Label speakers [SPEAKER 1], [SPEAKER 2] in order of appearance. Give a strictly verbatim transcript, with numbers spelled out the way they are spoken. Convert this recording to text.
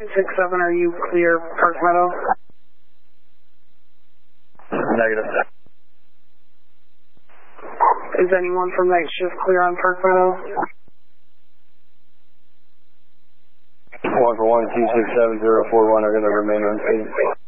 [SPEAKER 1] two six seven, are you clear Park Meadow?
[SPEAKER 2] Negative.
[SPEAKER 1] Is anyone from night shift clear on Park Meadow?
[SPEAKER 2] one for one, two six seven zero four one are going to remain on scene.